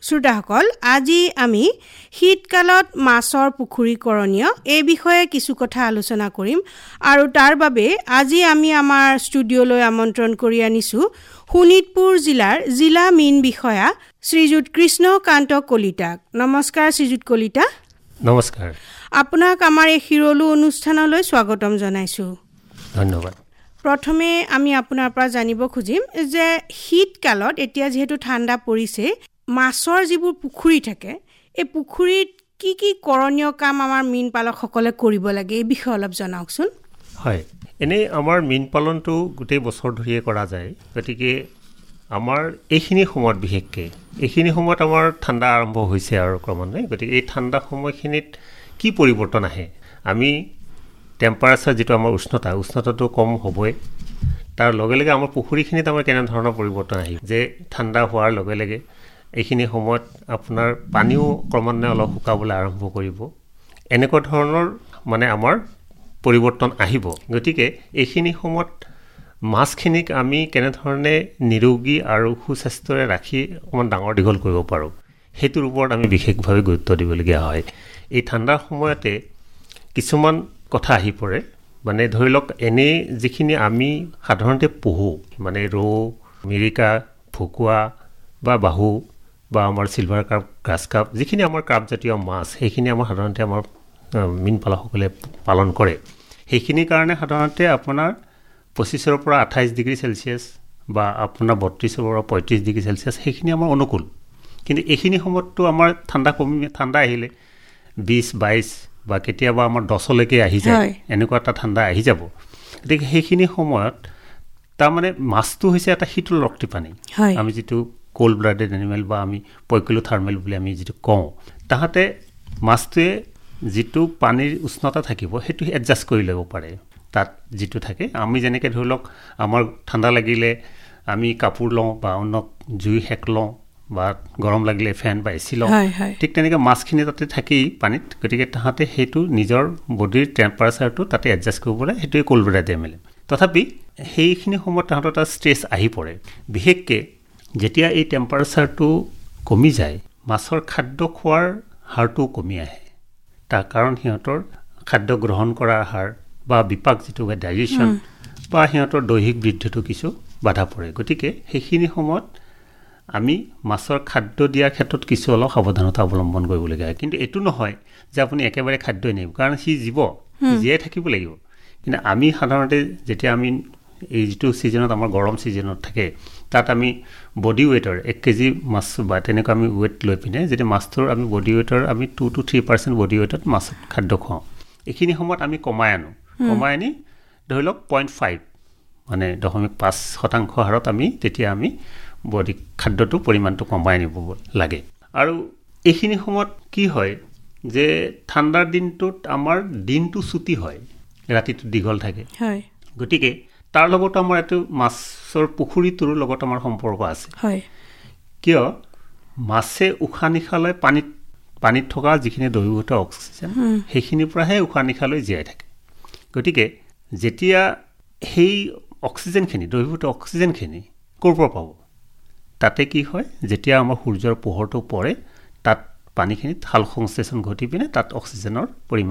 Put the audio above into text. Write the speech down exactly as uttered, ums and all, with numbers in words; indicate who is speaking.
Speaker 1: শ্ৰোতাসকল, আজি আমি শীতকালত মাছৰ পুখুৰীকৰণীয় এই বিষয়ে কিছু কথা আলোচনা কৰিম আৰু তাৰ বাবে আজি আমি আমাৰ ষ্টুডিঅ'লৈ আমন্ত্ৰণ কৰি আনিছোঁ শোণিতপুৰ জিলাৰ জিলা মীন বিষয়া শ্ৰীযুত কৃষ্ণকান্ত কলিতাক। নমস্কাৰ শ্ৰীযুত কলিতা।
Speaker 2: নমস্কাৰ।
Speaker 1: আপোনাক আমাৰ এই শিৰলু অনুষ্ঠানলৈ স্বাগতম জনাইছোঁ।
Speaker 2: ধন্যবাদ।
Speaker 1: প্ৰথমে আমি আপোনাৰ পৰা জানিব খুজিম যে শীতকালত এতিয়া যিহেতু ঠাণ্ডা পৰিছে, মাছৰ যিবোৰ পুখুৰী থাকে এই পুখুৰীত কি কি কৰণীয় কাম আমাৰ মীন পালকসকলে কৰিব লাগে এই বিষয়ে অলপ জনাওকচোন।
Speaker 2: হয়, এনেই আমাৰ মীন পালনটো গোটেই বছৰ ধৰিয়ে কৰা যায়। গতিকে আমাৰ এইখিনি সময়ত বিশেষকৈ এইখিনি সময়ত আমাৰ ঠাণ্ডা আৰম্ভ হৈছে আৰু ক্ৰমান্বয়ে। গতিকে এই ঠাণ্ডা সময়খিনিত কি পৰিৱৰ্তন আহে, আমি টেম্পাৰেচাৰ যিটো আমাৰ উষ্ণতা উষ্ণতাটো কম হ'বই, তাৰ লগে লগে আমাৰ পুখুৰীখিনিত আমাৰ কেনেধৰণৰ পৰিৱৰ্তন আহিব যে ঠাণ্ডা হোৱাৰ লগে লগে এইখিনি সময়ত আপোনাৰ পানীও ক্ৰমান্বয়ে অলপ শুকাবলৈ আৰম্ভ কৰিব। এনেকুৱা ধৰণৰ মানে আমাৰ পৰিৱৰ্তন আহিব। গতিকে এইখিনি সময়ত মাছখিনিক আমি কেনেধৰণে নিৰোগী আৰু সুস্বাস্থ্যৰে ৰাখি অকণমান ডাঙৰ দীঘল কৰিব পাৰোঁ সেইটোৰ ওপৰত আমি বিশেষভাৱে গুৰুত্ব দিবলগীয়া হয়। এই ঠাণ্ডাৰ সময়তে কিছুমান কথা আহি পৰে, মানে ধৰি লওক এনেই যিখিনি আমি সাধাৰণতে পোহোঁ, মানে ৰৌ, মিৰিকা, ভকুৱা বা বাহু বা আমাৰ চিলভাৰ কাৰ্প, গ্ৰাছ কাপ, যিখিনি আমাৰ কাৰ্পজাতীয় মাছ সেইখিনি আমাৰ সাধাৰণতে আমাৰ মীন পালকসকলে পালন কৰে। সেইখিনিৰ কাৰণে সাধাৰণতে আপোনাৰ পঁচিছৰ পৰা আঠাইছ ডিগ্ৰী চেলচিয়াছ বা আপোনাৰ বত্ৰিছৰ পৰা পঁয়ত্ৰিছ ডিগ্ৰী চেলচিয়াছ সেইখিনি আমাৰ অনুকূল। কিন্তু এইখিনি সময়ততো আমাৰ ঠাণ্ডা কমি ঠাণ্ডা আহিলে বিছ বাইছ বা কেতিয়াবা আমাৰ দহলৈকে আহি যায়, এনেকুৱা এটা ঠাণ্ডা আহি যাব। গতিকে সেইখিনি সময়ত তাৰমানে মাছটো হৈছে এটা শীতল ৰক্তি প্ৰাণী, আমি যিটো কোল্ড ব্লাডেড এনিমেল বা আমি পইকিলোথাৰ্মেল বুলি আমি যিটো কওঁ, তাহাঁতে মাছটোৱে যিটো পানীৰ উষ্ণতা থাকিব সেইটো এডজাষ্ট কৰি ল'ব পাৰে তাত যিটো থাকে। আমি যেনেকৈ ধৰি লওক আমাৰ ঠাণ্ডা লাগিলে আমি কাপোৰ লওঁ বা অন্য জুই সেক লওঁ বা গৰম লাগিলে ফেন বা এ চি লওঁ, ঠিক তেনেকৈ মাছখিনি তাতে থাকেই পানীত। গতিকে তাহাঁতে সেইটো নিজৰ বডিৰ টেম্পাৰেচাৰটো তাতে এডজাষ্ট কৰিবলৈ সেইটোৱে কোল্ড ব্লাডেড এনিমেল। তথাপি সেইখিনি সময়ত তাহাঁতৰ এটা ষ্ট্ৰেছ আহি পৰে। বিশেষকৈ যেতিয়া এই টেম্পাৰেচাৰটো কমি যায়, মাছৰ খাদ্য খোৱাৰ হাৰটোও কমি আহে। তাৰ কাৰণ সিহঁতৰ খাদ্য গ্ৰহণ কৰাৰ হাৰ বা বিপাক যিটো ডাইজেশ্যন বা সিহঁতৰ দৈহিক বৃদ্ধিটো কিছু বাধা পৰে। গতিকে সেইখিনি সময়ত আমি মাছৰ খাদ্য দিয়াৰ ক্ষেত্ৰত কিছু অলপ সাৱধানতা অৱলম্বন কৰিবলগীয়া হয়। কিন্তু এইটো নহয় যে আপুনি একেবাৰে খাদ্যই নিব, কাৰণ সি জীৱ, জীয়াই থাকিব লাগিব। কিন্তু আমি সাধাৰণতে যেতিয়া আমি এই যিটো ছিজনত আমাৰ গৰম ছিজনত থাকে, তাত আমি বডি ৱেইটৰ এক কেজি মাছ বা তেনেকুৱা আমি ৱেইট লৈ পিনে যেতিয়া মাছটোৰ আমি বডি ৱেইটৰ আমি two two three percent body ৱেইটত মাছ খাদ্য খুৱাওঁ। এইখিনি সময়ত আমি কমাই আনো, কমাই আনি ধৰি লওক পইণ্ট ফাইভ মানে দশমিক পাঁচ শতাংশ হাৰত আমি তেতিয়া আমি বডি খাদ্যটো পৰিমাণটো কমাই আনিব লাগে। আৰু এইখিনি সময়ত কি হয় যে ঠাণ্ডাৰ দিনটোত আমাৰ দিনটো ছুটি হয়, ৰাতিটো দীঘল থাকে। গতিকে তাৰ লগতো আমাৰ এইটো মাছৰ পুখুৰীটোৰ লগত আমাৰ সম্পৰ্ক আছে। কিয় মাছে উশাহ নিশাহ লৈ পানীত পানীত থকা যিখিনি দ্ৰৱীভূত অক্সিজেন সেইখিনিৰ পৰাহে উশাহ নিশাহ লৈ জীয়াই থাকে। গতিকে যেতিয়া সেই অক্সিজেনখিনি দ্ৰৱীভূত অক্সিজেনখিনি ক'ৰ পৰা পাব, তাতে কি হয় যেতিয়া আমাৰ সূৰ্যৰ পোহৰটো পৰে তাত পানীখিনিত সাল সংশ্লেষণ ঘটি পিনে তাত অক্সিজেনৰ পৰিমাণ